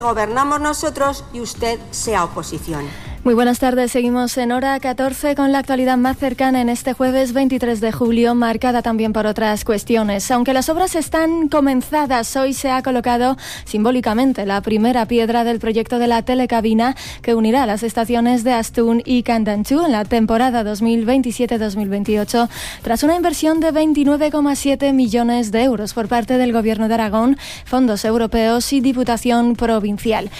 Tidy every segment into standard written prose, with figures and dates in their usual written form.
Gobernamos nosotros y usted sea oposición. Muy buenas tardes, seguimos en Hora 14 con la actualidad más cercana en este jueves 23 de julio, marcada también por otras cuestiones. Aunque las obras están comenzadas, hoy se ha colocado simbólicamente la primera piedra del proyecto de la telecabina que unirá las estaciones de Astún y Candanchú en la temporada 2027-2028, tras una inversión de 29,7 millones de euros por parte del Gobierno de Aragón, fondos europeos y Diputación Provincial.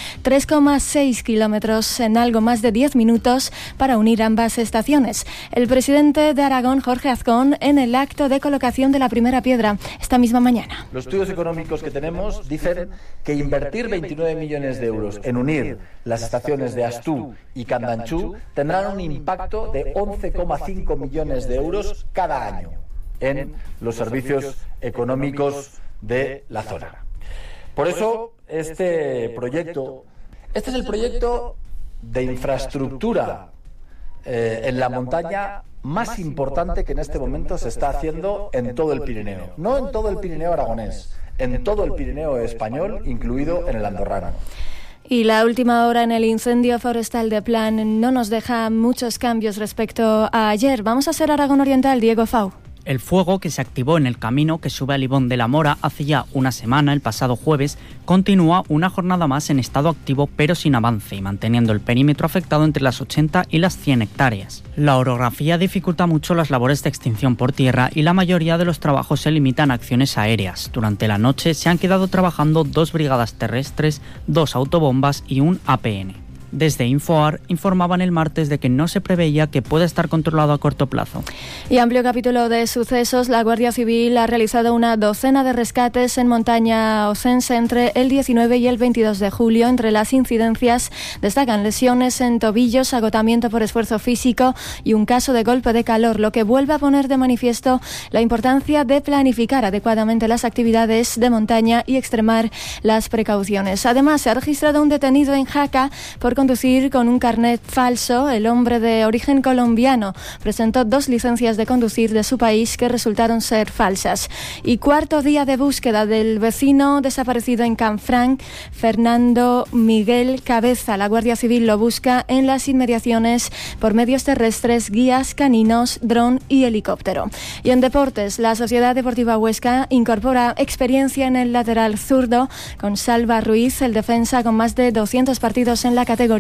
3,6 kilómetros en algo más de 10 minutos para unir ambas estaciones. El presidente de Aragón, Jorge Azcón, en el acto de colocación de la primera piedra esta misma mañana. Los estudios económicos que tenemos dicen que invertir 29 millones de euros en unir las estaciones de Astú y Candanchú tendrán un impacto de 11,5 millones de euros cada año en los servicios económicos de la zona. Por eso, este es el proyecto de infraestructura en la montaña más importante que en este momento se está haciendo en todo el Pirineo. No en todo el Pirineo aragonés, en todo el Pirineo español, incluido en el andorrano. Y la última hora en el incendio forestal de Plan no nos deja muchos cambios respecto a ayer. Vamos a ser Aragón Oriental, Diego Fau. El fuego que se activó en el camino que sube a Libón de la Mora hace ya una semana, el pasado jueves, continúa una jornada más en estado activo pero sin avance y manteniendo el perímetro afectado entre las 80 y las 100 hectáreas. La orografía dificulta mucho las labores de extinción por tierra y la mayoría de los trabajos se limitan a acciones aéreas. Durante la noche se han quedado trabajando 2 brigadas terrestres, 2 autobombas y un APN. Desde Infoar informaban el martes de que no se preveía que pueda estar controlado a corto plazo. Y amplio capítulo de sucesos. La Guardia Civil ha realizado una docena de rescates en montaña ocense entre el 19 y el 22 de julio. Entre las incidencias destacan lesiones en tobillos, agotamiento por esfuerzo físico y un caso de golpe de calor, lo que vuelve a poner de manifiesto la importancia de planificar adecuadamente las actividades de montaña y extremar las precauciones. Además, se ha registrado un detenido en Jaca por conducir con un carnet falso. El hombre de origen colombiano presentó 2 licencias de conducir de su país que resultaron ser falsas. Y cuarto día de búsqueda del vecino desaparecido en Canfranc, Fernando Miguel Cabeza. La Guardia Civil lo busca en las inmediaciones por medios terrestres, guías, caninos, dron y helicóptero. Y en deportes, la Sociedad Deportiva Huesca incorpora experiencia en el lateral zurdo con Salva Ruiz, el defensa con más de 200 partidos en la categoría.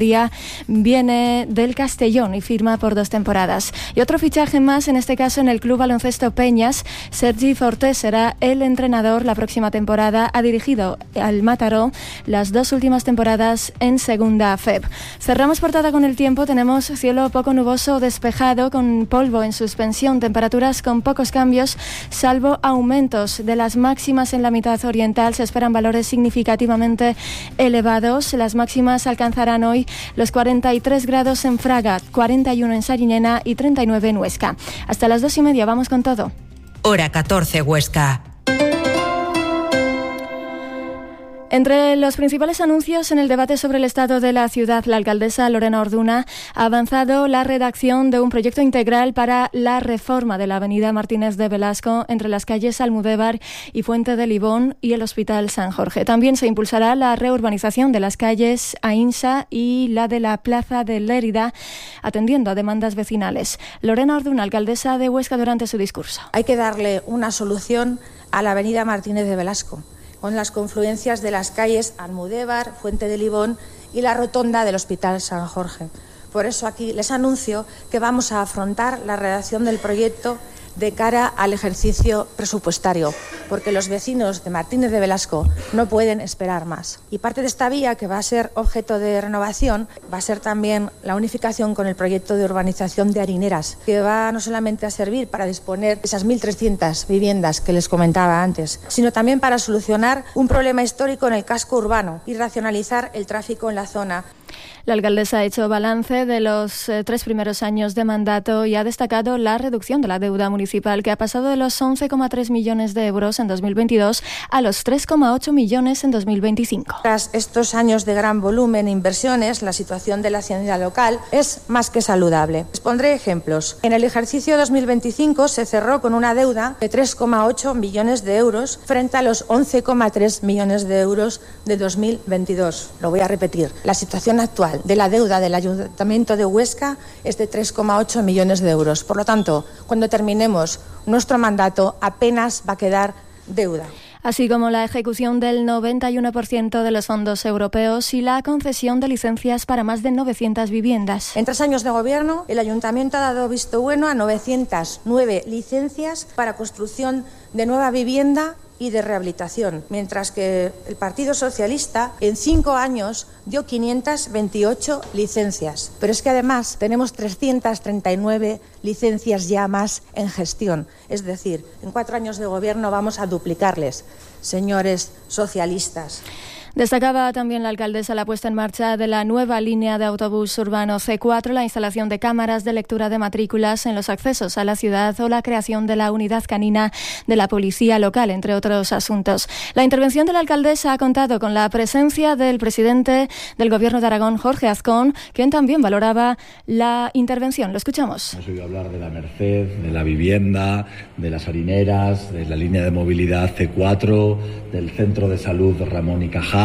Viene del Castellón y firma por 2 temporadas. Y otro fichaje más, en este caso en el Club Baloncesto Peñas. Sergi Fortés será el entrenador la próxima temporada. Ha dirigido al Mataró las 2 últimas temporadas en Segunda FEB. Cerramos portada con el tiempo. Tenemos cielo poco nuboso, despejado, con polvo en suspensión, temperaturas con pocos cambios, salvo aumentos de las máximas en la mitad oriental. Se esperan valores significativamente elevados. Las máximas alcanzarán hoy los 43 grados en Fraga, 41 en Sariñena y 39 en Huesca. Hasta las 2:30, vamos con todo. Hora 14, Huesca. Entre los principales anuncios en el debate sobre el estado de la ciudad, la alcaldesa Lorena Orduna ha avanzado la redacción de un proyecto integral para la reforma de la avenida Martínez de Velasco entre las calles Almudévar y Fuente de Libón y el Hospital San Jorge. También se impulsará la reurbanización de las calles Ainsa y la de la Plaza de Lérida, atendiendo a demandas vecinales. Lorena Orduna, alcaldesa de Huesca, durante su discurso. Hay que darle una solución a la avenida Martínez de Velasco, con las confluencias de las calles Almudévar, Fuente de Libón y la rotonda del Hospital San Jorge. Por eso aquí les anuncio que vamos a afrontar la redacción del proyecto de cara al ejercicio presupuestario, porque los vecinos de Martínez de Velasco no pueden esperar más. Y parte de esta vía, que va a ser objeto de renovación, va a ser también la unificación con el proyecto de urbanización de Harineras, que va no solamente a servir para disponer de esas 1.300 viviendas que les comentaba antes, sino también para solucionar un problema histórico en el casco urbano y racionalizar el tráfico en la zona. La alcaldesa ha hecho balance de los 3 primeros años de mandato y ha destacado la reducción de la deuda municipal, que ha pasado de los 11,3 millones de euros en 2022 a los 3,8 millones en 2025. Tras estos años de gran volumen e inversiones, la situación de la hacienda local es más que saludable. Les pondré ejemplos. En el ejercicio 2025 se cerró con una deuda de 3,8 millones de euros frente a los 11,3 millones de euros de 2022. Lo voy a repetir. La situación actual de la deuda del Ayuntamiento de Huesca es de 3,8 millones de euros. Por lo tanto, cuando terminemos nuestro mandato, apenas va a quedar deuda. Así como la ejecución del 91% de los fondos europeos y la concesión de licencias para más de 900 viviendas. En 3 años de gobierno, el Ayuntamiento ha dado visto bueno a 909 licencias para construcción de nueva vivienda y de rehabilitación, mientras que el Partido Socialista en 5 años dio 528 licencias. Pero es que además tenemos 339 licencias ya más en gestión. Es decir, en 4 años de gobierno vamos a duplicarles, señores socialistas. Destacaba también la alcaldesa la puesta en marcha de la nueva línea de autobús urbano C4, la instalación de cámaras de lectura de matrículas en los accesos a la ciudad o la creación de la unidad canina de la policía local, entre otros asuntos. La intervención de la alcaldesa ha contado con la presencia del presidente del Gobierno de Aragón, Jorge Azcón, quien también valoraba la intervención. Lo escuchamos. Hemos oído hablar de la Merced, de la vivienda, de las harineras, de la línea de movilidad C4, del centro de salud Ramón y Cajal,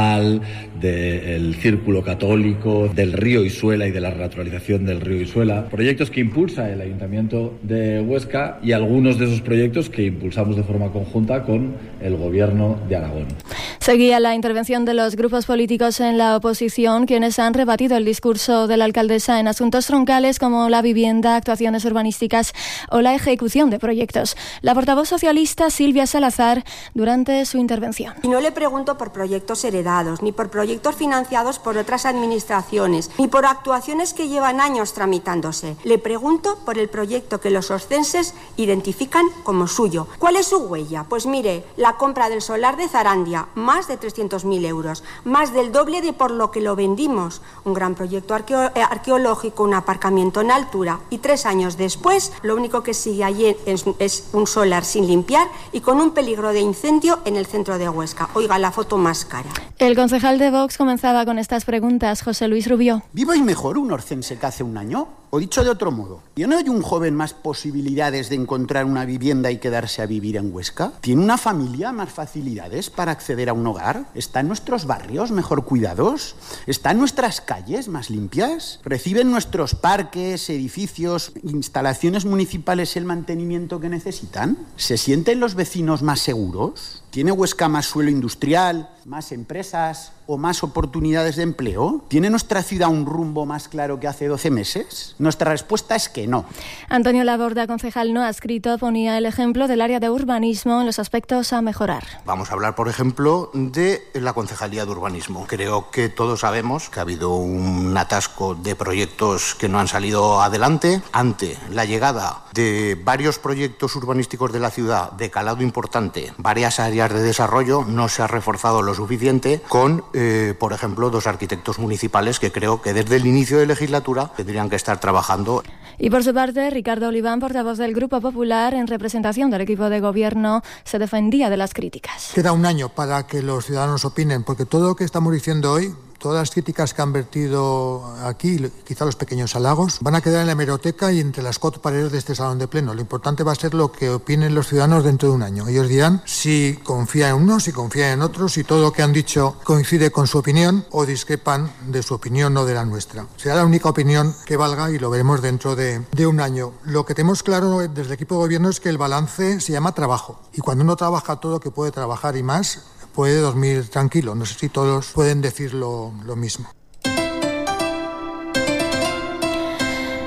del Círculo Católico, del río Isuela y de la renaturalización del río Isuela, proyectos que impulsa el Ayuntamiento de Huesca y algunos de esos proyectos que impulsamos de forma conjunta con el Gobierno de Aragón. Seguía la intervención de los grupos políticos en la oposición, quienes han rebatido el discurso de la alcaldesa en asuntos troncales como la vivienda, actuaciones urbanísticas o la ejecución de proyectos. La portavoz socialista Silvia Salazar, durante su intervención. Y no le pregunto por proyectos heredados, ni por proyectos financiados por otras administraciones, ni por actuaciones que llevan años tramitándose. Le pregunto por el proyecto que los oscenses identifican como suyo. ¿Cuál es su huella? Pues mire, la compra del solar de Zarandia, más de 300.000 euros, más del doble de por lo que lo vendimos. Un gran proyecto arqueológico, un aparcamiento en altura, y 3 años después, lo único que sigue allí es un solar sin limpiar y con un peligro de incendio en el centro de Huesca. Oiga, la foto más cara. El concejal de Vox comenzaba con estas preguntas. José Luis Rubió. ¿Viva y mejor un orcense que hace un año? O dicho de otro modo, ¿tiene hoy un joven más posibilidades de encontrar una vivienda y quedarse a vivir en Huesca? ¿Tiene una familia más facilidades para acceder a un hogar? ¿Están nuestros barrios mejor cuidados? ¿Están nuestras calles más limpias? ¿Reciben nuestros parques, edificios, instalaciones municipales el mantenimiento que necesitan? ¿Se sienten los vecinos más seguros? ¿Tiene Huesca más suelo industrial, más empresas o más oportunidades de empleo? ¿Tiene nuestra ciudad un rumbo más claro que hace 12 meses? Nuestra respuesta es que no. Antonio Laborda, concejal no adscrito, ponía el ejemplo del área de urbanismo en los aspectos a mejorar. Vamos a hablar, por ejemplo, de la Concejalía de Urbanismo. Creo que todos sabemos que ha habido un atasco de proyectos que no han salido adelante. Ante la llegada de varios proyectos urbanísticos de la ciudad de calado importante, varias áreas de desarrollo, no se ha reforzado lo suficiente con, por ejemplo, 2 arquitectos municipales que creo que desde el inicio de legislatura tendrían que estar trabajando. Y por su parte, Ricardo Oliván, portavoz del Grupo Popular, en representación del equipo de gobierno, se defendía de las críticas. Queda un año para que los ciudadanos opinen, porque todo lo que estamos diciendo hoy, todas las críticas que han vertido aquí, quizá los pequeños halagos, van a quedar en la hemeroteca y entre las 4 paredes de este salón de pleno. Lo importante va a ser lo que opinen los ciudadanos dentro de un año. Ellos dirán si confían en unos, si confían en otros, si todo lo que han dicho coincide con su opinión o discrepan de su opinión o de la nuestra. Será la única opinión que valga y lo veremos dentro de un año. Lo que tenemos claro desde el equipo de gobierno es que el balance se llama trabajo. Y cuando uno trabaja todo lo que puede trabajar y más, puede dormir tranquilo. No sé si todos pueden decir lo mismo.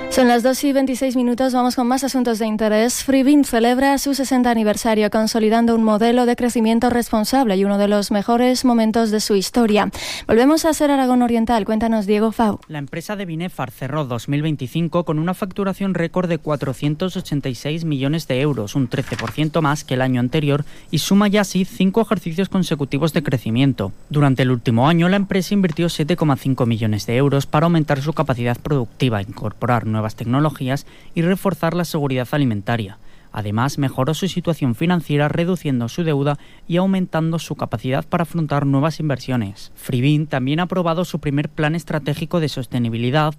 Son las 2:26, vamos con más asuntos de interés. Freevin celebra su 60 aniversario, consolidando un modelo de crecimiento responsable y uno de los mejores momentos de su historia. Volvemos a ser Aragón Oriental, cuéntanos Diego Fau. La empresa de Binefar cerró 2025 con una facturación récord de 486 millones de euros, un 13% más que el año anterior, y suma ya así 5 ejercicios consecutivos de crecimiento. Durante el último año, la empresa invirtió 7,5 millones de euros para aumentar su capacidad productiva, incorporar nuevas tecnologías y reforzar la seguridad alimentaria. Además, mejoró su situación financiera reduciendo su deuda y aumentando su capacidad para afrontar nuevas inversiones. Freevin también ha aprobado su primer plan estratégico de sostenibilidad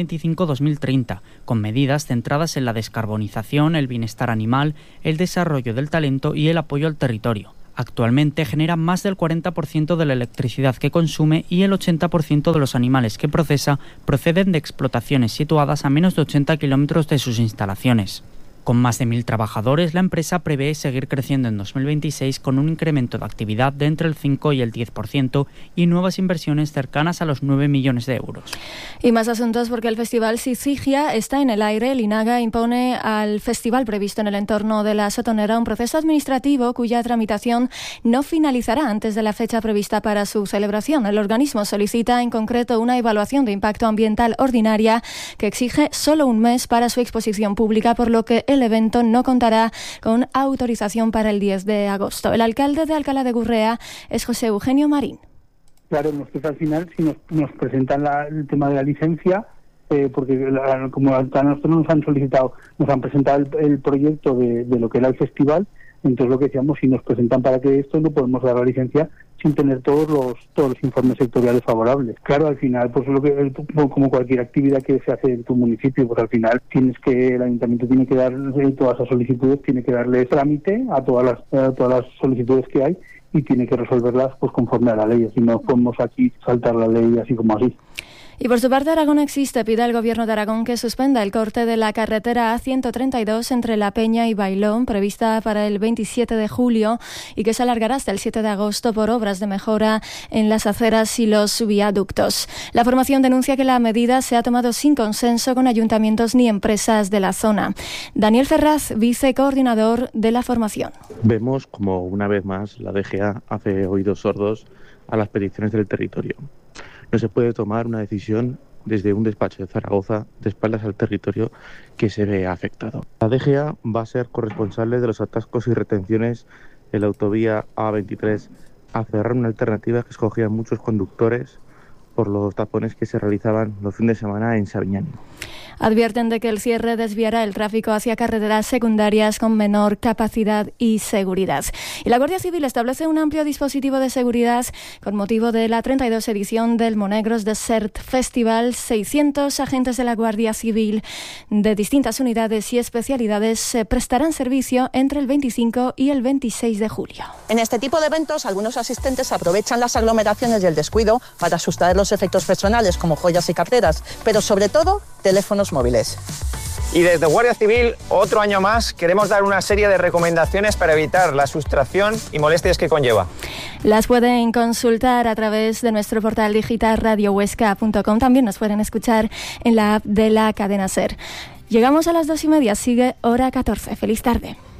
2025-2030, con medidas centradas en la descarbonización, el bienestar animal, el desarrollo del talento y el apoyo al territorio. Actualmente genera más del 40% de la electricidad que consume y el 80% de los animales que procesa proceden de explotaciones situadas a menos de 80 kilómetros de sus instalaciones. Con más de 1.000 trabajadores, la empresa prevé seguir creciendo en 2026 con un incremento de actividad de entre el 5 y el 10% y nuevas inversiones cercanas a los 9 millones de euros. Y más asuntos porque el Festival Sicigia está en el aire. El INAGA impone al festival previsto en el entorno de la Sotonera un proceso administrativo cuya tramitación no finalizará antes de la fecha prevista para su celebración. El organismo solicita en concreto una evaluación de impacto ambiental ordinaria que exige solo un mes para su exposición pública, por lo que el evento no contará con autorización para el 10 de agosto. El alcalde de Alcalá de Gurrea es José Eugenio Marín. Claro, nosotros al final, si nos presentan el tema de la licencia, porque como a nosotros nos han presentado el proyecto de lo que era el festival, entonces lo que decíamos, si nos presentan para que esto, no podemos dar la licencia sin tener todos los informes sectoriales favorables. Claro, al final, pues como cualquier actividad que se hace en tu municipio, pues al final el ayuntamiento tiene que dar todas las solicitudes, tiene que darle trámite a todas las solicitudes que hay y tiene que resolverlas pues conforme a la ley. Así no podemos aquí saltar la ley así como así. Y por su parte, Aragón Existe pide al Gobierno de Aragón que suspenda el corte de la carretera A132 entre La Peña y Bailón, prevista para el 27 de julio y que se alargará hasta el 7 de agosto por obras de mejora en las aceras y los viaductos. La formación denuncia que la medida se ha tomado sin consenso con ayuntamientos ni empresas de la zona. Daniel Ferraz, vicecoordinador de la formación. Vemos como una vez más la DGA hace oídos sordos a las peticiones del territorio. No se puede tomar una decisión desde un despacho de Zaragoza de espaldas al territorio que se ve afectado. La DGA va a ser corresponsable de los atascos y retenciones en la autovía A23 a cerrar una alternativa que escogían muchos conductores por los tapones que se realizaban los fines de semana en Sabiñán. Advierten de que el cierre desviará el tráfico hacia carreteras secundarias con menor capacidad y seguridad. Y la Guardia Civil establece un amplio dispositivo de seguridad con motivo de la 32 edición del Monegros Desert Festival. 600 agentes de la Guardia Civil de distintas unidades y especialidades prestarán servicio entre el 25 y el 26 de julio. En este tipo de eventos, algunos asistentes aprovechan las aglomeraciones y el descuido para sustraer los efectos personales como joyas y carteras, pero sobre todo teléfonos móviles. Y desde Guardia Civil, otro año más, queremos dar una serie de recomendaciones para evitar la sustracción y molestias que conlleva. Las pueden consultar a través de nuestro portal digital radiohuesca.com. También nos pueden escuchar en la app de la cadena SER. Llegamos a las 2:30, sigue Hora 14. Feliz tarde.